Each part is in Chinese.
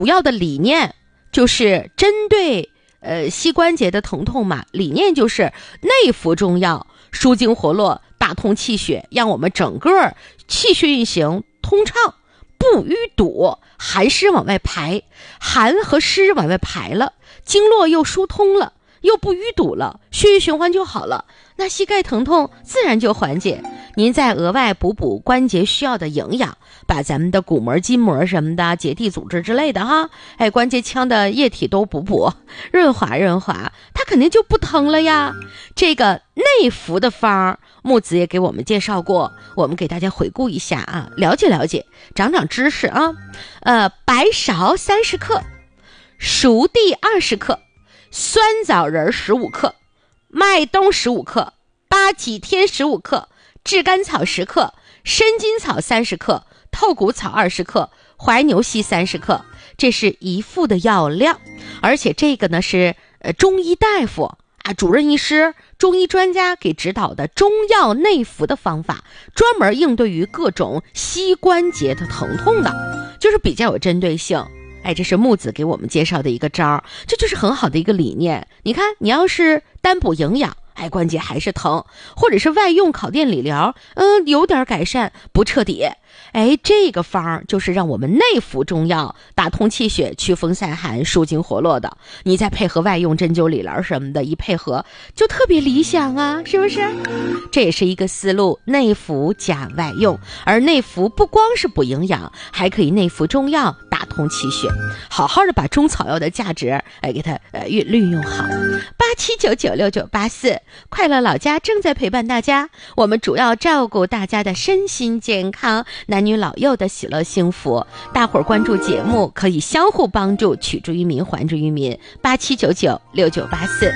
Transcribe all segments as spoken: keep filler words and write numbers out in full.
主要的理念就是针对呃膝关节的疼痛嘛，理念就是内服中药，舒筋活络，打通气血，让我们整个气血运行通畅，不淤堵，寒湿往外排，寒和湿往外排了，经络又疏通了，又不淤堵了，血液循环就好了，那膝盖疼痛自然就缓解。您再额外补补关节需要的营养，把咱们的骨膜、筋膜什么的结缔组织之类的哈，哎，关节腔的液体都补补，润滑润滑，它肯定就不疼了呀。这个内服的方，木子也给我们介绍过，我们给大家回顾一下啊，了解了解，长长知识啊。呃，白芍三十克，熟地二十克，酸枣仁十五克，麦冬十五克，八戟天十五克，炙甘草十克，生筋草三十克，透骨草二十克，怀牛膝三十克，这是一副的药量。而且这个呢是呃中医大夫啊，主任医师、中医专家给指导的中药内服的方法，专门应对于各种膝关节的疼痛的，就是比较有针对性。哎，这是木子给我们介绍的一个招，这就是很好的一个理念。你看，你要是单补营养，哎，关节还是疼，或者是外用烤电理疗，嗯，有点改善，不彻底。哎，这个方就是让我们内服中药，打通气血，祛风散寒，舒筋活络的。你再配合外用针灸理疗什么的，一配合就特别理想啊，是不是？这也是一个思路，内服加外用。而内服不光是补营养，还可以内服中药，打通气血，好好的把中草药的价值，哎，给它呃运运用好。八七九九六九八四，快乐老家正在陪伴大家，我们主要照顾大家的身心健康，男女老幼的喜乐幸福。大伙儿关注节目，可以相互帮助，取之于民，还之于民。八七九九六九八四。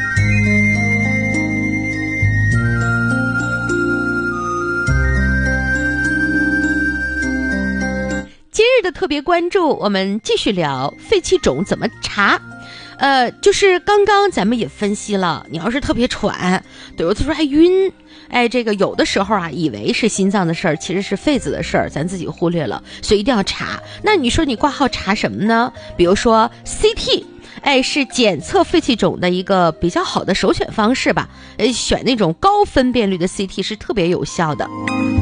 今日的特别关注，我们继续聊肺气肿怎么查。呃，就是刚刚咱们也分析了，你要是特别喘，对，有的时候还晕，哎，这个有的时候啊，以为是心脏的事儿，其实是肺子的事儿，咱自己忽略了，所以一定要查。那你说你挂号查什么呢？比如说 C T， 哎，是检测肺气肿的一个比较好的首选方式吧。呃，选那种高分辨率的 C T 是特别有效的。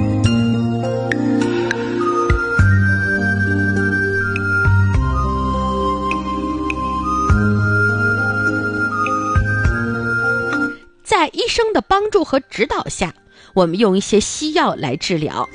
在医生的帮助和指导下，我们用一些西药来治疗。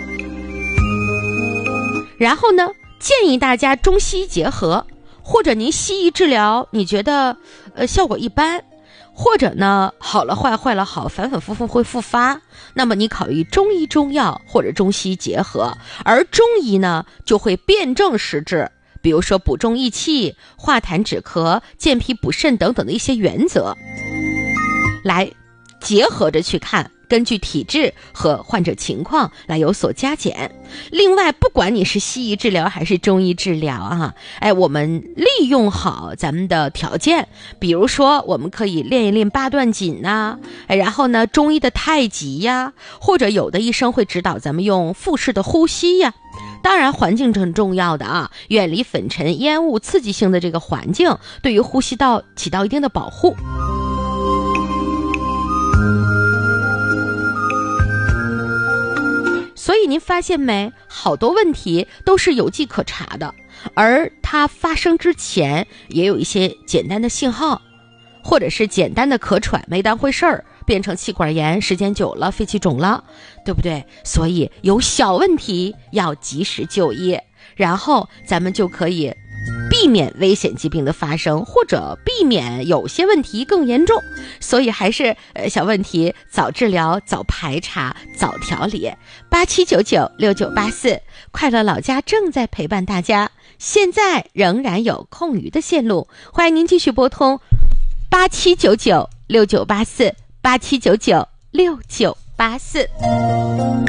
然后呢，建议大家中西医结合，或者您西医治疗你觉得呃效果一般，或者呢好了坏坏了好，反反复复会复发，那么你考虑中医中药或者中西医结合，而中医呢就会辨证施治，比如说补中益气、化痰止咳、健脾补肾等等的一些原则来结合着去看，根据体质和患者情况来有所加减。另外，不管你是西医治疗还是中医治疗啊，哎，我们利用好咱们的条件，比如说我们可以练一练八段锦呐、哎，然后呢，中医的太极呀，或者有的医生会指导咱们用腹式的呼吸呀。当然环境是很重要的啊，远离粉尘、烟雾、刺激性的这个环境，对于呼吸道起到一定的保护。所以您发现没，好多问题都是有迹可查的，而它发生之前也有一些简单的信号，或者是简单的咳喘没当回事儿，变成气管炎，时间久了肺气肿了，对不对？所以有小问题要及时就医，然后咱们就可以避免危险疾病的发生，或者避免有些问题更严重。所以还是呃小问题早治疗、早排查、早调理。八七九九六九八四，快乐老家正在陪伴大家，现在仍然有空余的线路，欢迎您继续拨通八七九九六九八四八七九九六九八四。